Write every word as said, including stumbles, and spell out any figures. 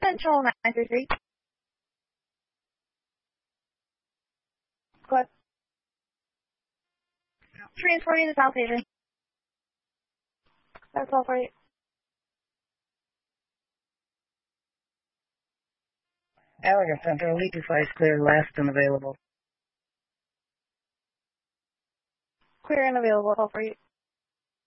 Central nine three three. Go ahead. Transporting to South Asia. That's all for you. Gallagher Center, Elite device clear, last and available. Clear and available, all for you.